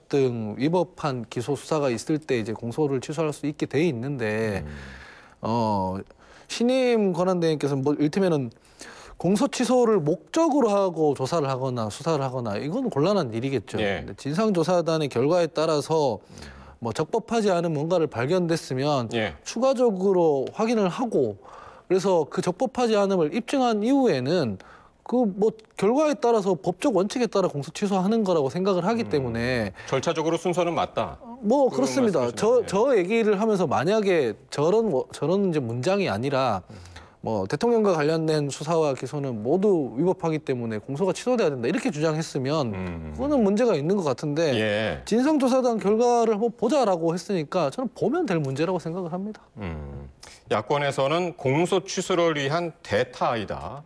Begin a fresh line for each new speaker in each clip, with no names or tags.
등 위법한 기소 수사가 있을 때 이제 공소를 취소할 수 있게 돼 있는데 신임 권한대행께서는 뭐 이를테면은 공소 취소를 목적으로 하고 조사를 하거나 수사를 하거나 이건 곤란한 일이겠죠.
예.
근데 진상조사단의 결과에 따라서 뭐 적법하지 않은 뭔가를 발견됐으면
예.
추가적으로 확인을 하고 그래서 그 적법하지 않음을 입증한 이후에는 그 뭐 결과에 따라서 법적 원칙에 따라 공소 취소하는 거라고 생각을 하기 때문에
절차적으로 순서는 맞다.
뭐
그
그렇습니다.
말씀이시네요.
저 얘기를 하면서 만약에 저런 이제 문장이 아니라 뭐 대통령과 관련된 수사와 기소는 모두 위법하기 때문에 공소가 취소돼야 된다 이렇게 주장했으면 그거는 문제가 있는 것 같은데
예.
진상조사단 결과를 한번 보자라고 했으니까 저는 보면 될 문제라고 생각을 합니다.
야권에서는 공소 취소를 위한 대타이다.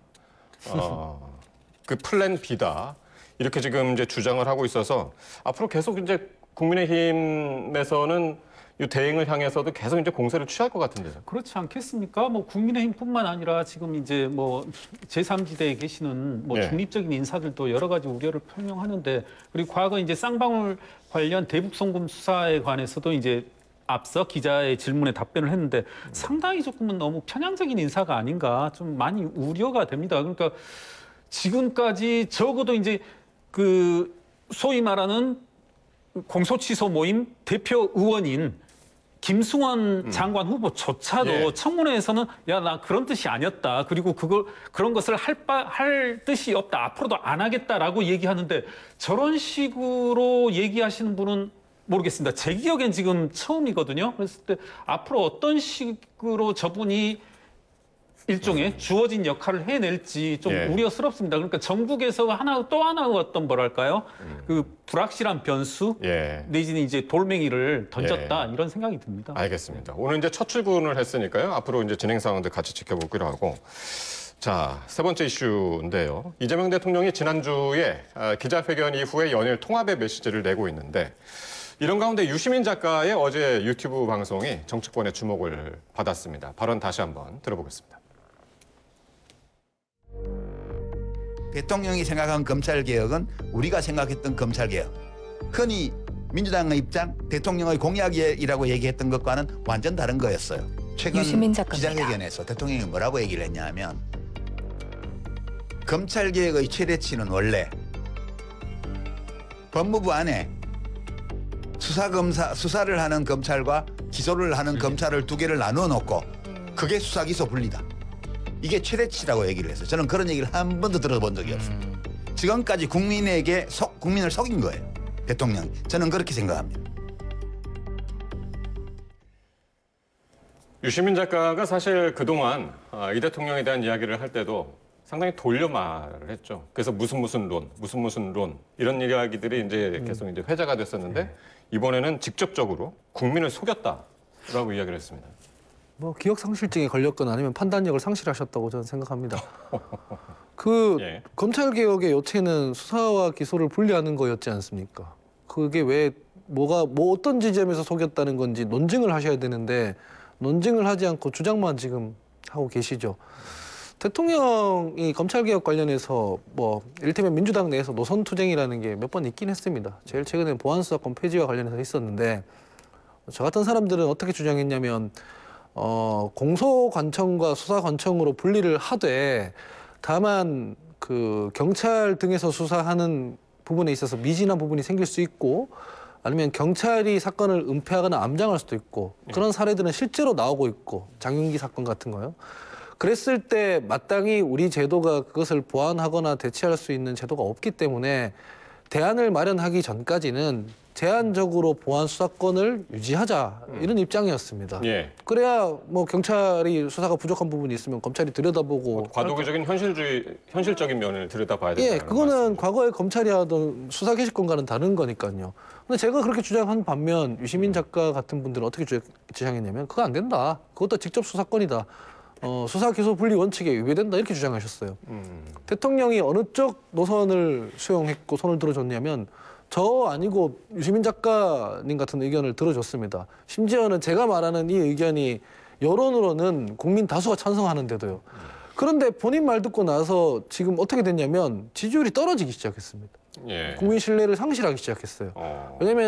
그 플랜 B다. 이렇게 지금 이제 주장을 하고 있어서 앞으로 계속 이제 국민의힘에서는 이 대행을 향해서도 계속 이제 공세를 취할 것 같은데요.
그렇지 않겠습니까? 뭐 국민의힘뿐만 아니라 지금 이제 뭐 제3지대에 계시는 뭐
예.
중립적인 인사들도 여러 가지 우려를 표명하는데 그리고 과거 이제 쌍방울 관련 대북 송금 수사에 관해서도 이제 앞서 기자의 질문에 답변을 했는데 상당히 조금은 너무 편향적인 인사가 아닌가 좀 많이 우려가 됩니다. 그러니까 지금까지 적어도 이제 그 소위 말하는 공소취소 모임 대표 의원인 김승원 장관 후보조차도
예.
청문회에서는 야, 나 그런 뜻이 아니었다. 그리고 그런 것을 할 뜻이 없다. 앞으로도 안 하겠다라고 얘기하는데 저런 식으로 얘기하시는 분은 모르겠습니다. 제 기억엔 지금 처음이거든요. 그랬을 때 앞으로 어떤 식으로 저분이 일종의 주어진 역할을 해낼지 좀
예.
우려스럽습니다. 그러니까 정국에서 또 하나 어떤 뭐랄까요? 그 불확실한 변수
예.
내지는 이제 돌멩이를 던졌다 이런 생각이 듭니다.
알겠습니다. 오늘 이제 첫 출근을 했으니까요. 앞으로 이제 진행 상황들 같이 지켜보기로 하고. 자, 세 번째 이슈인데요. 이재명 대통령이 지난주에 기자회견 이후에 연일 통합의 메시지를 내고 있는데 이런 가운데 유시민 작가의 어제 유튜브 방송이 정치권의 주목을 받았습니다. 발언 다시 한번 들어보겠습니다.
대통령이 생각한 검찰개혁은 우리가 생각했던 검찰개혁. 흔히 민주당의 입장, 대통령의 공약이라고 얘기했던 것과는 완전 다른 거였어요. 최근 기자회견에서 대통령이 뭐라고 얘기를 했냐면 검찰개혁의 최대치는 원래 법무부 안에 수사를 하는 검찰과 기소를 하는 검찰을 두 개를 나누어 놓고 그게 수사, 기소 분리다. 이게 최대치라고 얘기를 했어요. 저는 그런 얘기를 한 번도 들어본 적이 없어요. 지금까지 국민을 속인 거예요. 대통령이. 저는 그렇게 생각합니다.
유시민 작가가 사실 그동안 이 대통령에 대한 이야기를 할 때도 상당히 돌려 말을 했죠. 그래서 무슨 론 이런 이야기들이 이제 계속 이제 회자가 됐었는데 이번에는 직접적으로 국민을 속였다라고 이야기를 했습니다.
뭐 기억 상실증에 걸렸거나 아니면 판단력을 상실하셨다고 저는 생각합니다.
예.
검찰 개혁의 요체는 수사와 기소를 분리하는 거였지 않습니까? 그게 왜 뭐 어떤 지점에서 속였다는 건지 논증을 하셔야 되는데 논증을 하지 않고 주장만 지금 하고 계시죠. 대통령이 검찰 개혁 관련해서 뭐 이를테면 민주당 내에서 노선 투쟁이라는 게 몇 번 있긴 했습니다. 제일 최근에 보안수사권 폐지와 관련해서 있었는데 저 같은 사람들은 어떻게 주장했냐면 공소관청과 수사관청으로 분리를 하되 다만 그 경찰 등에서 수사하는 부분에 있어서 미진한 부분이 생길 수 있고 아니면 경찰이 사건을 은폐하거나 암장할 수도 있고 그런 사례들은 실제로 나오고 있고 장윤기 사건 같은 거요. 그랬을 때 마땅히 우리 제도가 그것을 보완하거나 대체할 수 있는 제도가 없기 때문에 대안을 마련하기 전까지는 제한적으로 보안 수사권을 유지하자 이런 입장이었습니다.
예.
그래야 뭐 경찰이 수사가 부족한 부분이 있으면 검찰이 들여다보고
과도기적인 현실적인 면을 들여다봐야 된다는
예, 그거는
말씀이죠.
과거에 검찰이 하던 수사 개시권과는 다른 거니까요. 근데 제가 그렇게 주장한 반면 유시민 작가 같은 분들은 어떻게 주장했냐면 그거 안 된다. 그것도 직접 수사권이다. 수사 기소 분리 원칙에 위배된다 이렇게 주장하셨어요. 대통령이 어느 쪽 노선을 수용했고 손을 들어줬냐면 저 아니고 유시민 작가님 같은 의견을 들어줬습니다. 심지어는 제가 말하는 이 의견이 여론으로는 국민 다수가 찬성하는데도요. 그런데 본인 말 듣고 나서 지금 어떻게 됐냐면 지지율이 떨어지기 시작했습니다.
예.
국민 신뢰를 상실하기 시작했어요. 왜냐면